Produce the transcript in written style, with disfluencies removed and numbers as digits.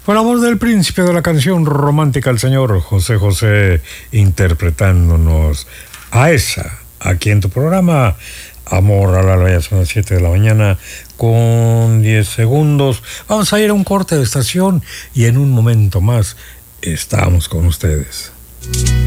Fue la voz del príncipe de la canción romántica, el señor José José, interpretándonos a esa, aquí en tu programa Amor al Alba. Ya son las 7 de la mañana con 10 segundos. Vamos a ir a un corte de estación y en un momento más estamos con ustedes.